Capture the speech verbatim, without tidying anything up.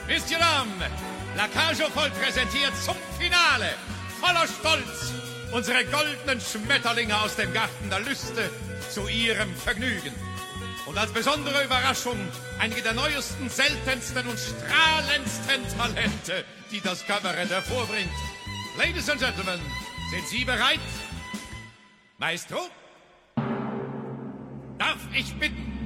Messieurs, Dames, La Cage aux Folles präsentiert zum Finale voller Stolz unsere goldenen Schmetterlinge aus dem Garten der Lüste zu ihrem Vergnügen. Und als besondere Überraschung einige der neuesten, seltensten und strahlendsten Talente, die das Kabarett hervorbringt. Ladies and Gentlemen, sind Sie bereit? Maestro? Darf ich bitten,